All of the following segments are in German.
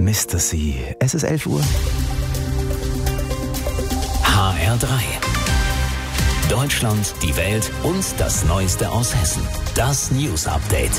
vermisste sie. Es ist 11 Uhr. HR3. Deutschland, die Welt und das Neueste aus Hessen. Das News Update.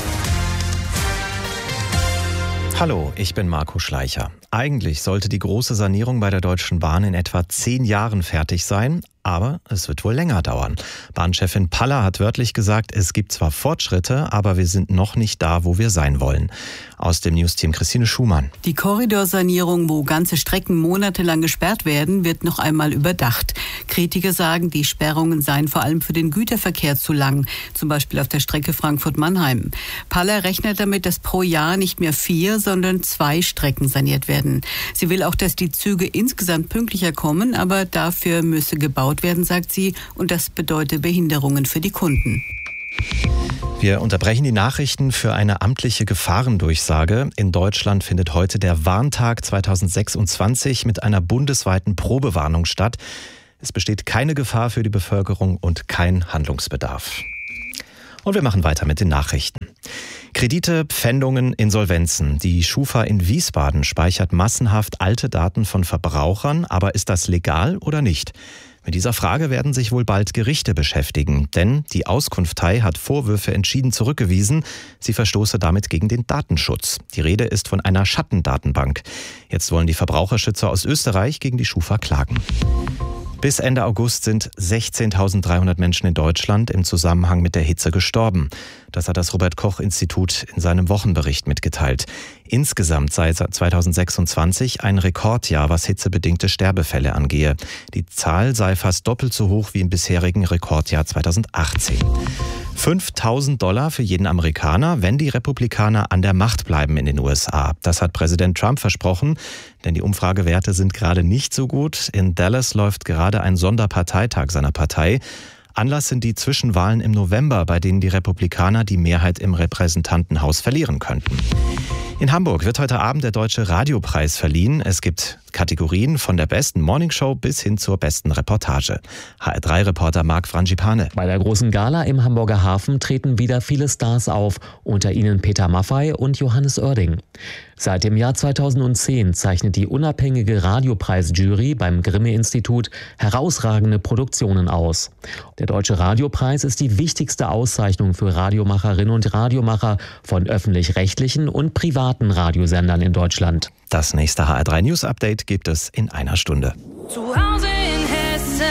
Hallo, ich bin Marco Schleicher. Eigentlich sollte die große Sanierung bei der Deutschen Bahn in etwa 10 Jahren fertig sein, aber es wird wohl länger dauern. Bahnchefin Paller hat wörtlich gesagt, es gibt zwar Fortschritte, aber wir sind noch nicht da, wo wir sein wollen. Aus dem Newsteam Christine Schumann. Die Korridorsanierung, wo ganze Strecken monatelang gesperrt werden, wird noch einmal überdacht. Kritiker sagen, die Sperrungen seien vor allem für den Güterverkehr zu lang, zum Beispiel auf der Strecke Frankfurt-Mannheim. Paller rechnet damit, dass pro Jahr nicht mehr 4, sondern 2 Strecken saniert werden. Sie will auch, dass die Züge insgesamt pünktlicher kommen, aber dafür müsse gebaut werden, sagt sie, und das bedeutet Behinderungen für die Kunden. Wir unterbrechen die Nachrichten für eine amtliche Gefahrendurchsage. In Deutschland findet heute der Warntag 2026 mit einer bundesweiten Probewarnung statt. Es besteht keine Gefahr für die Bevölkerung und kein Handlungsbedarf. Und wir machen weiter mit den Nachrichten. Kredite, Pfändungen, Insolvenzen. Die Schufa in Wiesbaden speichert massenhaft alte Daten von Verbrauchern. Aber ist das legal oder nicht? Mit dieser Frage werden sich wohl bald Gerichte beschäftigen, denn die Auskunftei hat Vorwürfe entschieden zurückgewiesen. Sie verstoße damit gegen den Datenschutz. Die Rede ist von einer Schattendatenbank. Jetzt wollen die Verbraucherschützer aus Österreich gegen die Schufa klagen. Bis Ende August sind 16.300 Menschen in Deutschland im Zusammenhang mit der Hitze gestorben. Das hat das Robert-Koch-Institut in seinem Wochenbericht mitgeteilt. Insgesamt sei 2026 ein Rekordjahr, was hitzebedingte Sterbefälle angehe. Die Zahl sei fast doppelt so hoch wie im bisherigen Rekordjahr 2018. $5.000 für jeden Amerikaner, wenn die Republikaner an der Macht bleiben in den USA. Das hat Präsident Trump versprochen, denn die Umfragewerte sind gerade nicht so gut. In Dallas läuft gerade ein Sonderparteitag seiner Partei. Anlass sind die Zwischenwahlen im November, bei denen die Republikaner die Mehrheit im Repräsentantenhaus verlieren könnten. In Hamburg wird heute Abend der Deutsche Radiopreis verliehen. Es gibt Kategorien von der besten Morningshow bis hin zur besten Reportage. HR3-Reporter Marc Frangipane. Bei der großen Gala im Hamburger Hafen treten wieder viele Stars auf, unter ihnen Peter Maffay und Johannes Oerding. Seit dem Jahr 2010 zeichnet die unabhängige Radiopreisjury beim Grimme-Institut herausragende Produktionen aus. Der Deutsche Radiopreis ist die wichtigste Auszeichnung für Radiomacherinnen und Radiomacher von öffentlich-rechtlichen und privaten Radiosendern in Deutschland. Das nächste HR3 News Update gibt es in einer Stunde. Zu Hause in Hessen.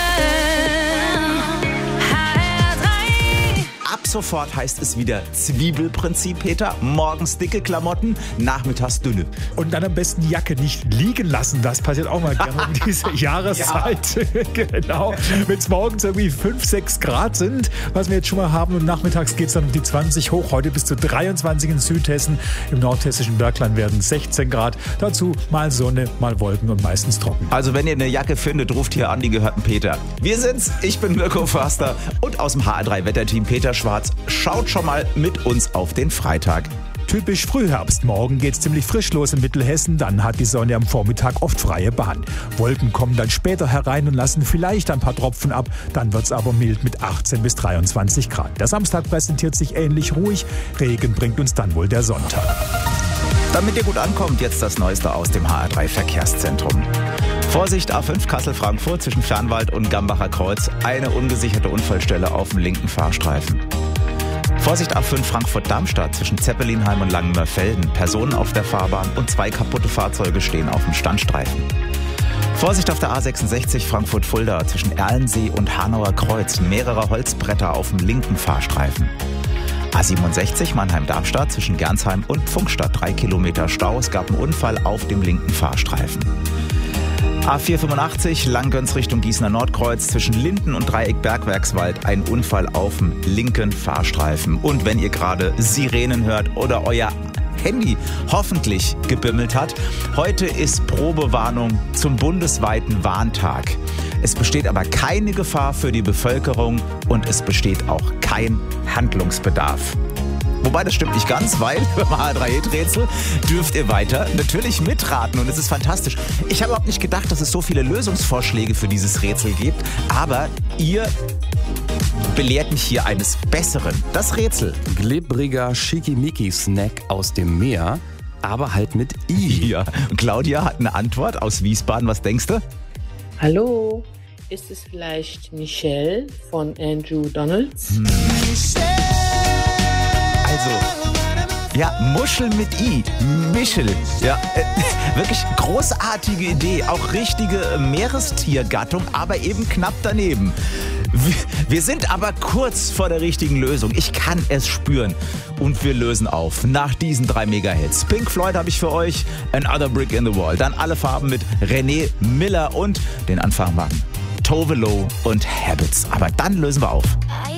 HR3. Ab sofort heißt es wieder Zwiebelprinzip, Peter. Morgens dicke Klamotten, nachmittags dünne. Und dann am besten die Jacke nicht liegen lassen. Das passiert auch mal gerne um diese Jahreszeit. Ja. Genau. Wenn es morgens irgendwie 5, 6 Grad sind, was wir jetzt schon mal haben. Und nachmittags geht es dann um die 20 hoch. Heute bis zu 23 in Südhessen. Im nordhessischen Bergland werden 16 Grad. Dazu mal Sonne, mal Wolken und meistens trocken. Also wenn ihr eine Jacke findet, ruft hier an, die gehört dem Peter. Wir sind's. Ich bin Mirko Förster und aus dem HR3-Wetterteam Peter Schwarz. Schaut schon mal mit uns auf den Freitag. Typisch Frühherbst. Morgen geht's ziemlich frisch los in Mittelhessen. Dann hat die Sonne am Vormittag oft freie Bahn. Wolken kommen dann später herein und lassen vielleicht ein paar Tropfen ab. Dann wird's aber mild mit 18 bis 23 Grad. Der Samstag präsentiert sich ähnlich ruhig. Regen bringt uns dann wohl der Sonntag. Damit ihr gut ankommt, jetzt das Neueste aus dem HR3 Verkehrszentrum. Vorsicht A5 Kassel-Frankfurt zwischen Fernwald und Gambacher Kreuz. Eine ungesicherte Unfallstelle auf dem linken Fahrstreifen. Vorsicht A5 Frankfurt-Darmstadt zwischen Zeppelinheim und Langenmörfelden. Personen auf der Fahrbahn und 2 kaputte Fahrzeuge stehen auf dem Standstreifen. Vorsicht auf der A66 Frankfurt-Fulda zwischen Erlensee und Hanauer Kreuz. Mehrere Holzbretter auf dem linken Fahrstreifen. A67 Mannheim-Darmstadt zwischen Gernsheim und Pfunkstadt. 3 Kilometer Stau. Es gab einen Unfall auf dem linken Fahrstreifen. A485 Langgöns Richtung Gießener Nordkreuz zwischen Linden und Dreieck Bergwerkswald. Ein Unfall auf dem linken Fahrstreifen. Und wenn ihr gerade Sirenen hört oder euer Handy hoffentlich gebimmelt hat, heute ist Probewarnung zum bundesweiten Warntag. Es besteht aber keine Gefahr für die Bevölkerung und es besteht auch kein Handlungsbedarf. Wobei, das stimmt nicht ganz, weil beim HR3-Rätsel dürft ihr weiter natürlich mitraten und es ist fantastisch. Ich habe überhaupt nicht gedacht, dass es so viele Lösungsvorschläge für dieses Rätsel gibt, aber ihr belehrt mich hier eines Besseren. Das Rätsel. Glibbriger Schickimicki-Snack aus dem Meer aber halt mit I. Ja. Und Claudia hat eine Antwort aus Wiesbaden. Was denkst du? Hallo, ist es vielleicht Michelle von Andrew Donalds? Also, ja, Muschel mit I. Michel. Ja, wirklich großartige Idee. Auch richtige Meerestiergattung, aber eben knapp daneben. Wir sind aber kurz vor der richtigen Lösung. Ich kann es spüren. Und wir lösen auf nach diesen 3 Mega-Hits. Pink Floyd habe ich für euch. Another Brick in the Wall. Dann alle Farben mit René Miller und den Anfang machen Tove Lo und Habits. Aber dann lösen wir auf.